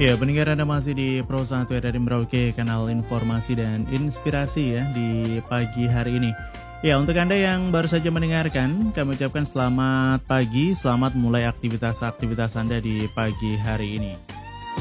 Ya, pendengar Anda masih di Pro 1 dari Merauke, kanal informasi dan inspirasi ya di pagi hari ini. Ya, untuk Anda yang baru saja mendengarkan, kami ucapkan selamat pagi, selamat mulai aktivitas-aktivitas Anda di pagi hari ini.